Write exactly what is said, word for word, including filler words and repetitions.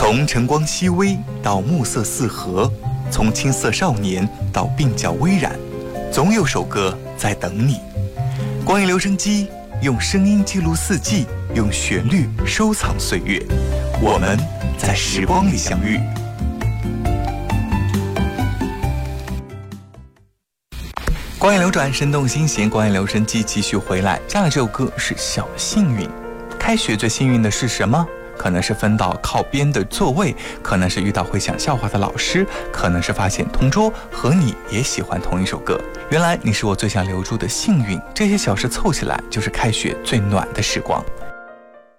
从晨光熹微到暮色四合，从青涩少年到鬓角微染，总有首歌在等你。光影留声机，用声音记录四季，用旋律收藏岁月。我们在时光里相遇。光影流转，生动新鲜，光影留声机继续回来。这样的这首歌是小幸运。开学最幸运的是什么？可能是分到靠边的座位，可能是遇到会讲笑话的老师，可能是发现同桌和你也喜欢同一首歌。原来你是我最想留住的幸运，这些小事凑起来就是开学最暖的时光。